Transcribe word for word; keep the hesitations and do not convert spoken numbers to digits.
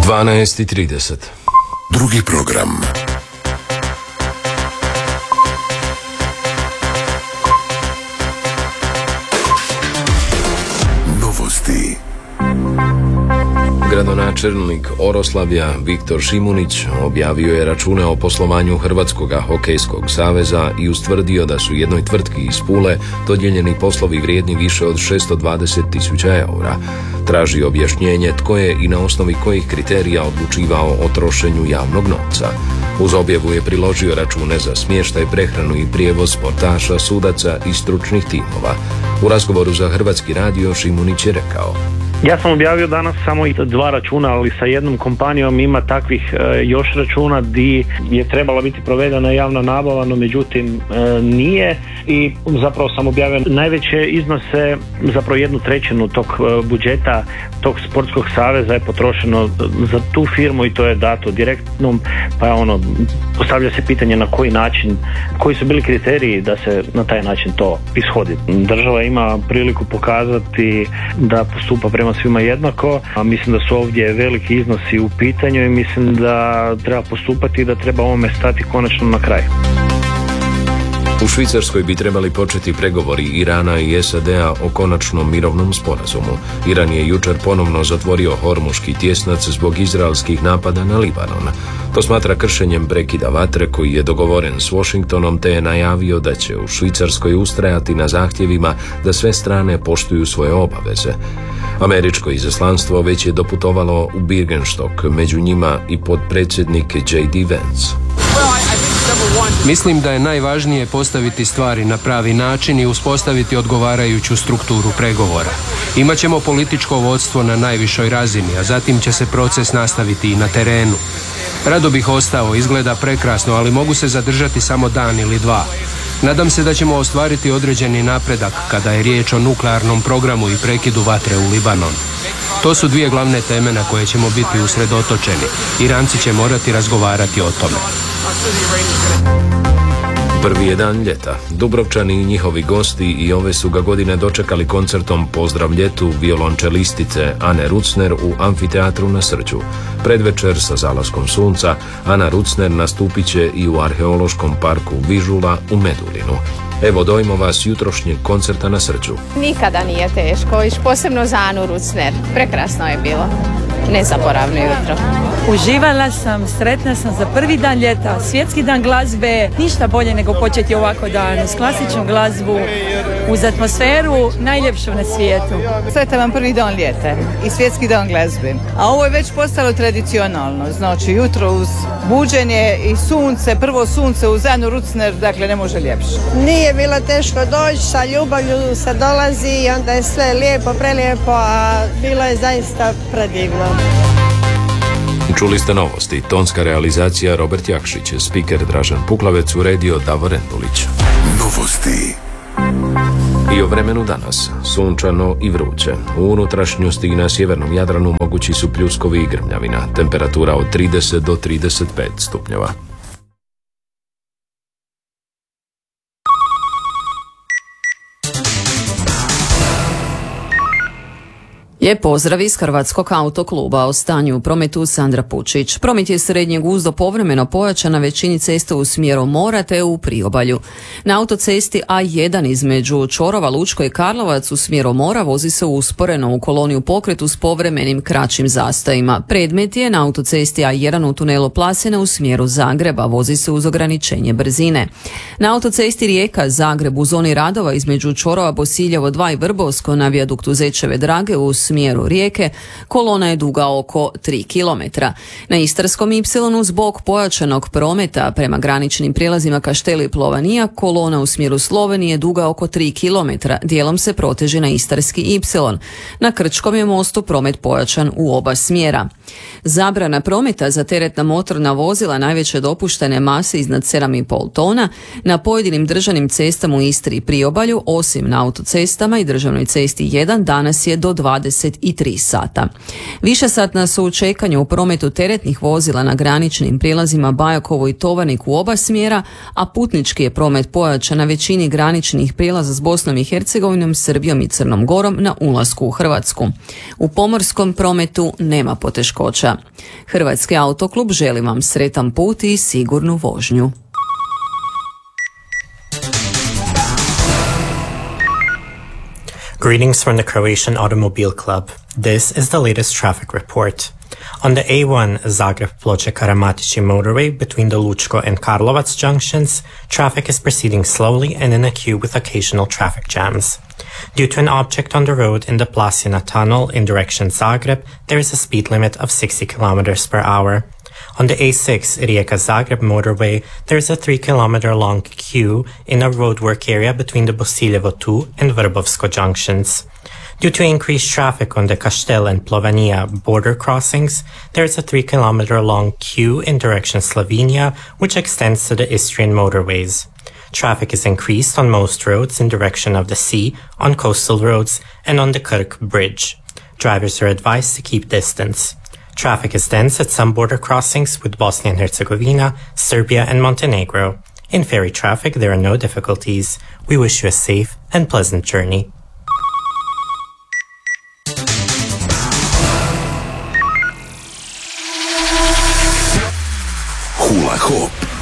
dvanaest i trideset. Drugi program. Novosti. Gradonačelnik Oroslavlja Viktor Šimunić objavio je račune o poslovanju Hrvatskog hokejskog saveza i ustvrdio da su jednoj tvrtki iz Pule dodijeljeni poslovi vrijedni više od šesto dvadeset tisuća eura. Traži objašnjenje tko je i na osnovi kojih kriterija odlučivao o trošenju javnog novca. Uz objavu je priložio račune za smještaj, prehranu i prijevoz sportaša, sudaca i stručnih timova. U razgovoru za Hrvatski radio Šimunić je rekao: Ja sam objavio danas samo dva računa, ali sa jednom kompanijom ima takvih e, još računa di je trebala biti provedena javna nabava, no međutim e, nije, i zapravo sam objavio najveće iznose, zapravo jednu trećinu tog e, budžeta tog sportskog saveza je potrošeno za tu firmu i to je dato direktnom, pa ono, postavlja se pitanje na koji način, koji su bili kriteriji da se na taj način to ishodi. Država ima priliku pokazati da postupa prema svima jednako, a mislim da su ovdje veliki iznosi u pitanju i mislim da treba postupati i da treba ovome stati konačno na kraj. U Švicarskoj bi trebali početi pregovori Irana i S A D-a o konačnom mirovnom sporazumu. Iran je jučer ponovno zatvorio Hormuški tjesnac zbog izraelskih napada na Libanon. To smatra kršenjem prekida vatre koji je dogovoren s Washingtonom, te je najavio da će u Švicarskoj ustrajati na zahtjevima da sve strane poštuju svoje obaveze. Američko izaslanstvo već je doputovalo u Birkenstock, među njima i potpredsjednik J D Vance. Mislim da je najvažnije postaviti stvari na pravi način i uspostaviti odgovarajuću strukturu pregovora. Imaćemo političko vodstvo na najvišoj razini, a zatim će se proces nastaviti i na terenu. Rado bih ostao, izgleda prekrasno, ali mogu se zadržati samo dan ili dva. Nadam se da ćemo ostvariti određeni napredak kada je riječ o nuklearnom programu i prekidu vatre u Libanon. To su dvije glavne teme na koje ćemo biti usredotočeni. Iranci će morati razgovarati o tome. Prvi je dan ljeta. Dubrovčani i njihovi gosti i ove su ga godine dočekali koncertom Pozdrav ljetu violončelistice Ane Rucner u Amfiteatru na Srđu. Predvečer sa zalaskom sunca Ana Rucner nastupit će i u arheološkom parku Vižula u Medulinu. Evo dojmova s jutrošnjeg koncerta na Srđu. Nikada nije teško, i posebno za Anu Rucner. Prekrasno je bilo. Nezaboravno jutro. Uživala sam, sretna sam za prvi dan ljeta, svjetski dan glazbe, ništa bolje nego početi ovako dan, uz klasičnu glazbu, uz atmosferu najljepšu na svijetu. Sretan vam prvi dan ljeta i svjetski dan glazbe. A ovo je već postalo tradicionalno, znači jutro uz buđenje i sunce, prvo sunce uz Anu Rucner, dakle ne može ljepše. Nije bilo teško doći, sa ljubavlju se dolazi i onda je sve lijepo, prelijepo, a bilo je zaista predivno. Čuli ste novosti. Tonska realizacija Robert Jakšić, spiker Dražan Puklavec, uredio Davor Rendulić. Novosti. I o vremenu danas. Sunčano i vruće. U unutrašnjosti i na sjevernom Jadranu mogući su pljuskovi i grmljavina. Temperatura od trideset do trideset pet stupnjeva. Lijep pozdrav iz Hrvatskog autokluba. O stanju u prometu Sandra Pučić. Promet je srednjeg uzdo povremeno pojačan na većini cesta u smjeru mora te u priobalju. Na autocesti A jedan između Čorova, Lučko i Karlovac u smjeru mora vozi se usporeno u koloni u pokretu s povremenim kraćim zastojima. Predmet je na autocesti A jedan u tunelu Plasena u smjeru Zagreba, vozi se uz ograničenje brzine. Na autocesti Rijeka Zagreb u zoni radova između Čorova, Bosiljevo dva i Vrbovsko na vijaduktu Zečeve Drage u smjeru Rijeke, kolona je duga oko tri kilometra. Na Istarskom Ipsilonu zbog pojačanog prometa prema graničnim prijelazima Kašteli i Plovanija, kolona u smjeru Slovenije duga oko tri kilometra, dijelom se proteže na Istarski Ipsilon. Na Krčkom je mostu promet pojačan u oba smjera. Zabrana prometa za teretna motorna vozila najveće dopuštene mase iznad sedam i pol tona na pojedinim državnim cestama u Istri i priobalju, osim na autocestama i državnoj cesti jedan, danas je do dvadeset dvadeset tri sata. Višesatna su u čekanju u prometu teretnih vozila na graničnim prijelazima Bajakovo i Tovarnik u oba smjera, a putnički je promet pojačan na većini graničnih prijelaza s Bosnom i Hercegovinom, Srbijom i Crnom Gorom na ulasku u Hrvatsku. U pomorskom prometu nema poteškoća. Hrvatski autoklub želi vam sretan put i sigurnu vožnju. Greetings from the Croatian Automobile Club. This is the latest traffic report. On the A one Zagreb-Ploče-Karamatići motorway between the Lučko and Karlovac junctions, traffic is proceeding slowly and in a queue with occasional traffic jams. Due to an object on the road in the Plasina tunnel in direction Zagreb, there is a speed limit of sixty kilometers per hour. On the A six Rijeka-Zagreb motorway, there is a three kilometer long queue in a roadwork area between the Bosiljevo two and Vrbovsko junctions. Due to increased traffic on the Kastel and Plovania border crossings, there is a three kilometer long queue in direction Slovenia, which extends to the Istrian motorways. Traffic is increased on most roads in direction of the sea, on coastal roads, and on the Krk bridge. Drivers are advised to keep distance. Traffic is dense at some border crossings with Bosnia and Herzegovina, Serbia, and Montenegro. In ferry traffic, there are no difficulties. We wish you a safe and pleasant journey. Hula Hop.